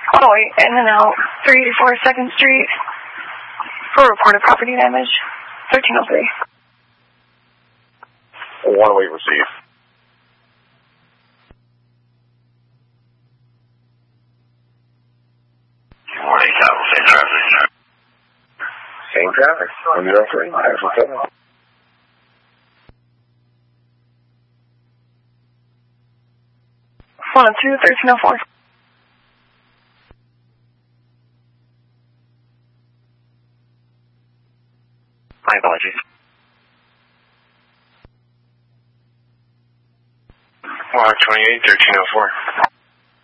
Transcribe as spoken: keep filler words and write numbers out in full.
Oh, wait, in and out, three eighty-four second Street, for reported property damage, thirteen oh three. one oh eight received. Morning, Capital, same traffic. Same traffic. one oh three, thanks for coming. one oh two, thirteen oh four. My apologies. one twenty-eight, thirteen oh four.